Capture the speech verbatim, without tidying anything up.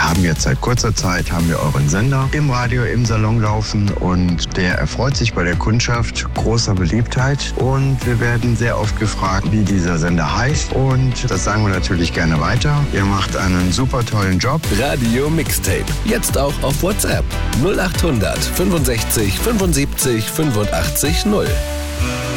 haben jetzt seit kurzer Zeit haben wir euren Sender im Radio, im Salon laufen und der erfreut sich bei der Kundschaft großer Beliebtheit und wir werden sehr oft gefragt, wie dieser Sender heißt und das sagen wir natürlich gerne weiter. Ihr macht einen super tollen Job. Radio Mixtape. Jetzt auch auf WhatsApp null acht hundert fünfundsechzig fünfundsiebzig fünfundachtzig null.